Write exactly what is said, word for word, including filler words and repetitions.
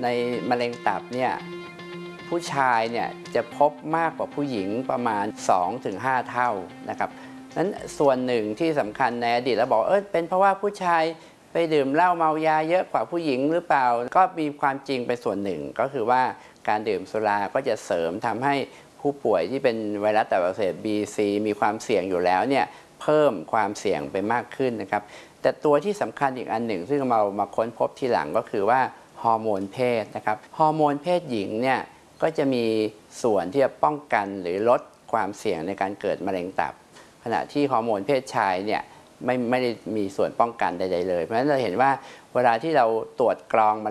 ในมะเร็งตับเนี่ยผู้ชายเนี่ยจะพบมากกว่าผู้หญิงประมาณ สองถึงห้า เท่านะครับนั้นส่วนหนึ่งที่สำคัญในอดีตเราบอกเออเป็นเพราะว่าผู้ชายไปดื่มเหล้าเมายาเยอะกว่าผู้หญิงหรือเปล่าก็มีความจริงไปส่วนหนึ่งก็คือว่าการดื่มสุราก็จะเสริมทำให้ผู้ป่วยที่เป็นไวรัสตับอักเสบ บี ซี มีความเสี่ยงอยู่แล้วเนี่ยเพิ่มความเสี่ยงไปมากขึ้นนะครับแต่ตัวที่สำคัญอีกอันหนึ่งซึ่งเรามาค้นพบทีหลังก็คือว่าฮอร์โมนเพศนะครับฮอร์โมนเพศหญิงเนี่ยก็จะมีส่วนที่จะป้องกันหรือลดความเสี่ยงในการเกิดมะเร็งตับขณะที่ฮอร์โมนเพศชายเนี่ยไม่ไม่ได้มีส่วนป้องกันใดๆเลยเพราะฉะนั้นเราเห็นว่าเวลาที่เราตรวจกรอง